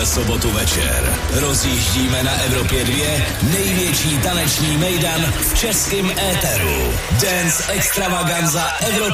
sobotu večer. Rozjíždíme na Evropě 2 největší taneční mejdan v českém éteru. Dance Extravaganza Evropa